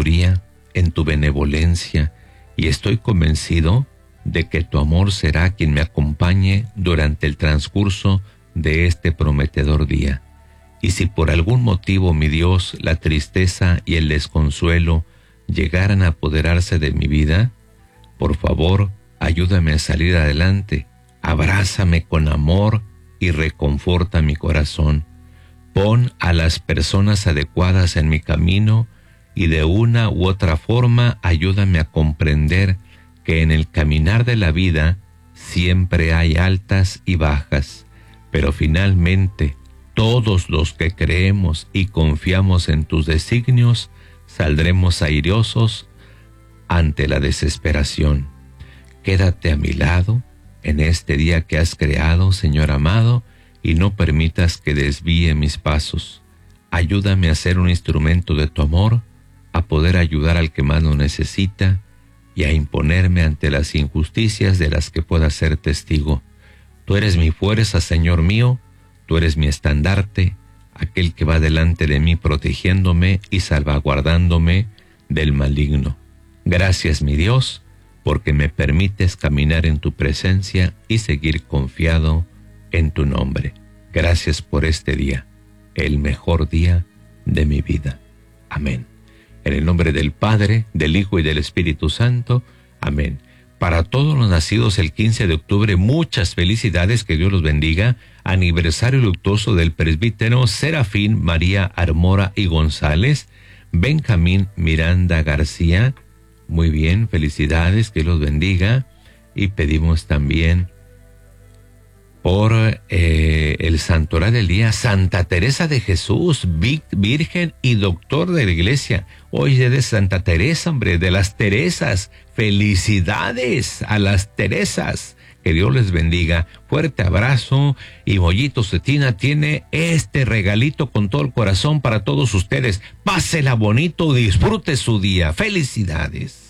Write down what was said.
sabiduría, en tu benevolencia, y estoy convencido de que tu amor será quien me acompañe durante el transcurso de este prometedor día. Y si por algún motivo, mi Dios, la tristeza y el desconsuelo llegaran a apoderarse de mi vida, por favor, ayúdame a salir adelante, abrázame con amor y reconforta mi corazón. Pon a las personas adecuadas en mi camino y de una u otra forma ayúdame a comprender que en el caminar de la vida siempre hay altas y bajas, pero finalmente todos los que creemos y confiamos en tus designios saldremos airosos ante la desesperación. Quédate a mi lado en este día que has creado, Señor amado, y no permitas que desvíe mis pasos. Ayúdame a ser un instrumento de tu amor, a poder ayudar al que más lo necesita y a imponerme ante las injusticias de las que pueda ser testigo. Tú eres mi fuerza, Señor mío, tú eres mi estandarte, aquel que va delante de mí protegiéndome y salvaguardándome del maligno. Gracias, mi Dios, porque me permites caminar en tu presencia y seguir confiado en tu nombre. Gracias por este día, el mejor día de mi vida. Amén. En el nombre del Padre, del Hijo y del Espíritu Santo. Amén. Para todos los nacidos el 15 de octubre, muchas felicidades, que Dios los bendiga. Aniversario luctuoso del presbítero Serafín María Armora y González, Benjamín Miranda García. Muy bien, felicidades, que los bendiga. Y pedimos también por el santoral del día, Santa Teresa de Jesús, Virgen y Doctor de la Iglesia. Oye, de Santa Teresa, hombre, de las Teresas. Felicidades a las Teresas. Que Dios les bendiga. Fuerte abrazo. Y Mollito Cetina tiene este regalito con todo el corazón para todos ustedes. Pásela bonito, disfrute su día. Felicidades.